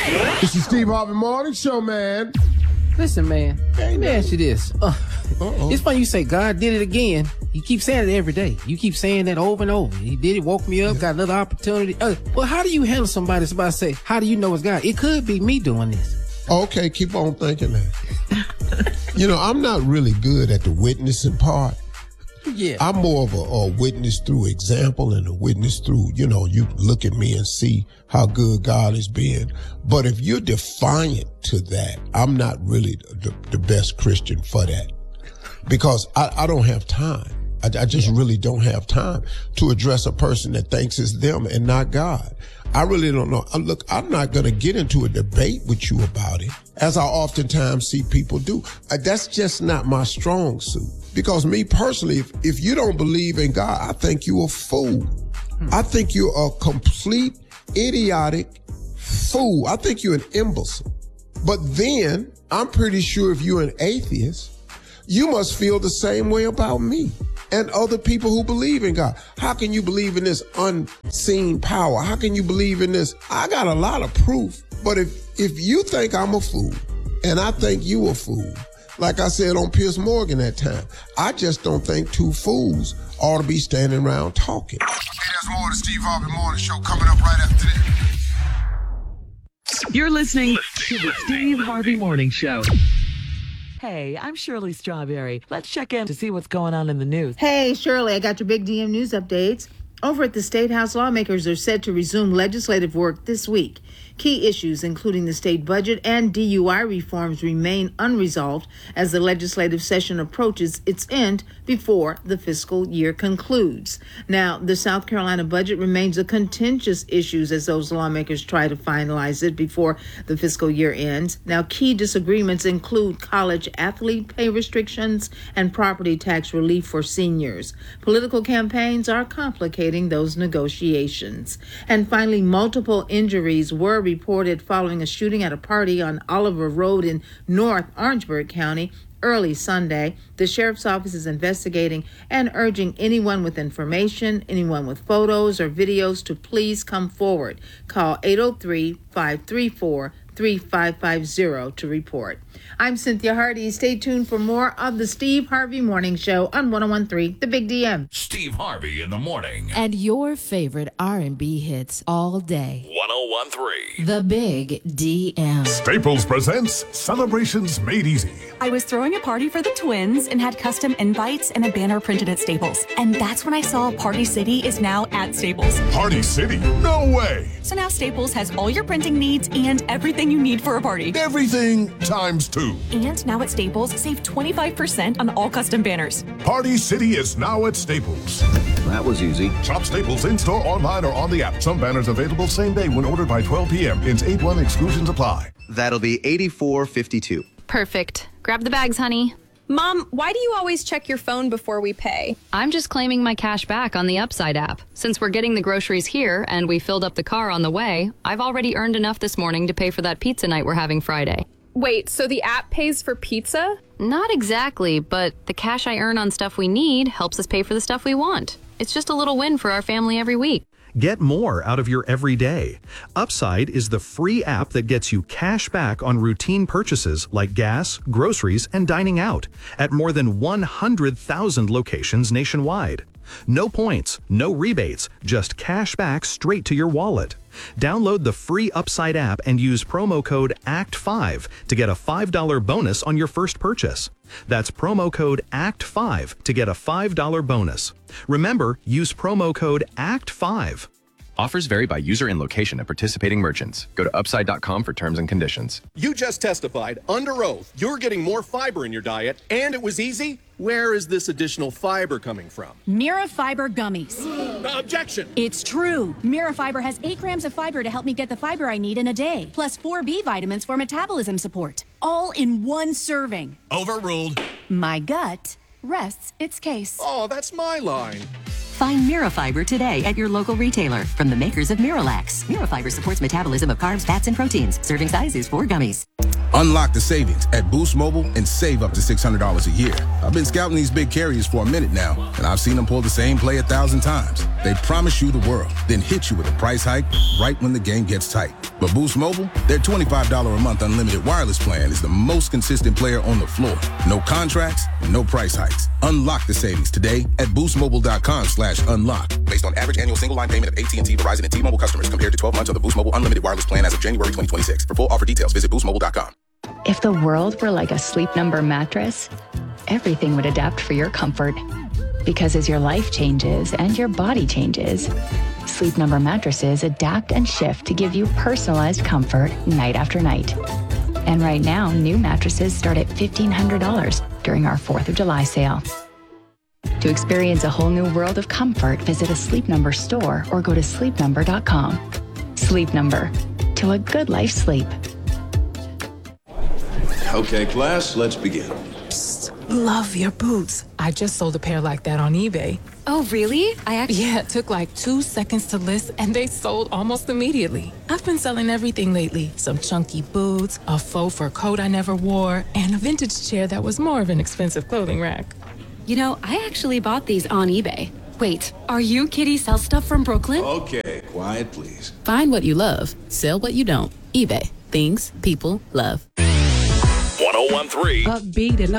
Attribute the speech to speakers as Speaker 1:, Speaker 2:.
Speaker 1: This is Steve Harvey Morning Show, man.
Speaker 2: Listen, man, let me ask you this. It's funny you say God did it again. You keep saying it every day. You keep saying that over and over. He did it, woke me up, got another opportunity. Well, how do you handle somebody that's about to say, how do you know it's God? It could be me doing this.
Speaker 1: Okay, keep on thinking that. I'm not really good at the witnessing part.
Speaker 2: Yeah.
Speaker 1: I'm more of a witness through example and a witness through, you look at me and see how good God has been. But if you're defiant to that, I'm not really the best Christian for that, because I don't have time. I just really don't have time to address a person that thinks it's them and not God. I really don't know. Look, I'm not going to get into a debate with you about it, as I oftentimes see people do. That's just not my strong suit. Because me personally, if you don't believe in God, I think you're a fool. I think you're a complete idiotic fool. I think you're an imbecile. But then I'm pretty sure if you're an atheist, you must feel the same way about me and other people who believe in God. How can you believe in this unseen power? How can you believe in this? I got a lot of proof. But if you think I'm a fool and I think you a fool, like I said on Piers Morgan that time, I just don't think two fools ought to be standing around talking.
Speaker 3: Hey, there's more of the Steve Harvey Morning Show coming up right after this.
Speaker 4: You're listening to the Steve Harvey Morning Show.
Speaker 5: Hey, I'm Shirley Strawberry. Let's check in to see what's going on in the news.
Speaker 6: Hey, Shirley, I got your big DM news updates. Over at the State House, lawmakers are set to resume legislative work this week. Key issues, including the state budget and DUI reforms, remain unresolved as the legislative session approaches its end before the fiscal year concludes. Now, the South Carolina budget remains a contentious issue as those lawmakers try to finalize it before the fiscal year ends. Now, key disagreements include college athlete pay restrictions and property tax relief for seniors. Political campaigns are complicating those negotiations. And finally, multiple injuries were reported following a shooting at a party on Oliver Road in North Orangeburg County early Sunday. The sheriff's office is investigating and urging anyone with information, anyone with photos or videos to please come forward. Call 803-534-3550 to report. I'm Cynthia Hardy. Stay tuned for more of the Steve Harvey Morning Show on 101.3 The Big DM.
Speaker 7: Steve Harvey in the morning.
Speaker 8: And your favorite R&B hits all day.
Speaker 7: 101.3
Speaker 8: The Big DM.
Speaker 9: Staples presents Celebrations Made Easy.
Speaker 10: I was throwing a party for the twins and had custom invites and a banner printed at Staples. And that's when I saw Party City is now at Staples.
Speaker 9: Party City? No way!
Speaker 10: So now Staples has all your printing needs and everything you need for a party.
Speaker 9: Everything times 2.
Speaker 10: And now at Staples, save 25% on all custom banners.
Speaker 9: Party City is now at Staples.
Speaker 11: That was easy.
Speaker 9: Shop Staples in-store, online, or on the app. Some banners available same day when ordered by 12 p.m. Ins 8-1 exclusions apply.
Speaker 11: That'll be $84.52.
Speaker 12: Perfect. Grab the bags, honey.
Speaker 13: Mom, why do you always check your phone before we pay?
Speaker 12: I'm just claiming my cash back on the Upside app. Since we're getting the groceries here and we filled up the car on the way, I've already earned enough this morning to pay for that pizza night we're having Friday.
Speaker 13: Wait, so the app pays for pizza?
Speaker 12: Not exactly, but the cash I earn on stuff we need helps us pay for the stuff we want. It's just a little win for our family every week.
Speaker 14: Get more out of your everyday. Upside is the free app that gets you cash back on routine purchases like gas, groceries, and dining out at more than 100,000 locations nationwide. No points, no rebates, just cash back straight to your wallet. Download the free Upside app and use promo code ACT5 to get a $5 bonus on your first purchase. That's promo code ACT5 to get a $5 bonus. Remember, use promo code ACT5.
Speaker 15: Offers vary by user and location at participating merchants. Go to upside.com for terms and conditions.
Speaker 16: You just testified under oath you're getting more fiber in your diet, and it was easy. Where is this additional fiber coming from?
Speaker 17: Mirafiber gummies.
Speaker 16: Objection!
Speaker 17: It's true. Mirafiber has 8 grams of fiber to help me get the fiber I need in a day, plus 4 B vitamins for metabolism support. All in one serving.
Speaker 16: Overruled.
Speaker 17: My gut rests its case.
Speaker 16: Oh, that's my line.
Speaker 18: Find Mirafiber today at your local retailer from the makers of Miralax. Mirafiber supports metabolism of carbs, fats, and proteins. Serving size is 4 gummies.
Speaker 19: Unlock the savings at Boost Mobile and save up to $600 a year. I've been scouting these big carriers for a minute now, and I've seen them pull the same play 1,000 times. They promise you the world, then hit you with a price hike right when the game gets tight. But Boost Mobile, their $25 a month unlimited wireless plan is the most consistent player on the floor. No contracts, no price hikes. Unlock the savings today at boostmobile.com/unlock. Based on average annual single line payment of AT&T, Verizon, and T-Mobile customers compared to 12 months of the Boost Mobile unlimited wireless plan as of January 2026. For full offer details, visit boostmobile.com.
Speaker 20: If the world were like a Sleep Number mattress, everything would adapt for your comfort. Because as your life changes and your body changes, Sleep Number mattresses adapt and shift to give you personalized comfort night after night. And right now, new mattresses start at $1,500 during our 4th of July sale. To experience a whole new world of comfort, visit a Sleep Number store or go to sleepnumber.com. Sleep Number. To a good life sleep.
Speaker 21: Okay, class, let's begin.
Speaker 22: Psst, love your boots. I just sold a pair like that on eBay.
Speaker 13: Oh, really?
Speaker 22: Yeah, it took like 2 seconds to list and they sold almost immediately. I've been selling everything lately. Some chunky boots, a faux fur coat I never wore, and a vintage chair that was more of an expensive clothing rack.
Speaker 13: You know, I actually bought these on eBay. Wait, are you Kitty Sell Stuff from Brooklyn?
Speaker 21: Okay, quiet, please.
Speaker 8: Find what you love, sell what you don't. eBay. Things people love.
Speaker 7: 1013.
Speaker 23: Upbeat and